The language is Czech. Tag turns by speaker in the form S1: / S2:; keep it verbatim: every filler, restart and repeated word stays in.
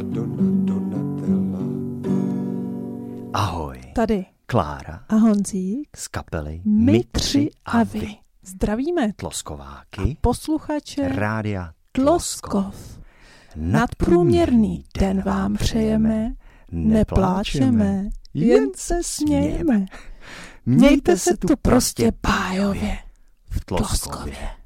S1: Donna Donatella.
S2: Ahoj.
S1: Tady
S2: Klára
S1: a Honzík
S2: z kapely
S1: My tři a vy. Zdravíme
S2: Tloskováky
S1: a posluchače
S2: Rádia
S1: Tloskov. Nadprůměrný den vám přejeme, nepláčeme, jen se smějeme. Mějte se tu prostě bájově v Tloskově.